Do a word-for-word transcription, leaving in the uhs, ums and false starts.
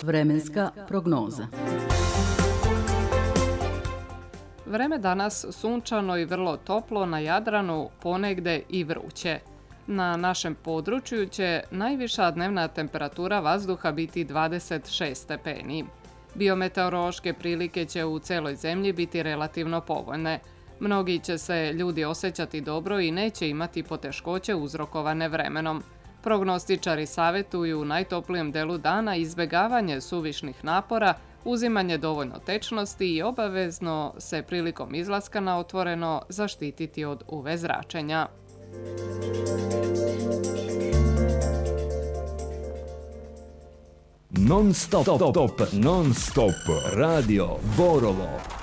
Vremenska prognoza. Vreme danas sunčano i vrlo toplo, na Jadranu ponegde i vruće. Na našem području će najviša dnevna temperatura vazduha biti dvadeset šest stepeni. Biometeorološke prilike će u celoj zemlji biti relativno povoljne. Mnogi će se ljudi osjećati dobro i neće imati poteškoće uzrokovane vremenom. Prognostičari savjetuju u najtoplijem delu dana izbjegavanje suvišnih napora, uzimanje dovoljno tečnosti i obavezno se prilikom izlaska na otvoreno zaštititi od U V zračenja. Non stop, stop, non stop, radio Borovo.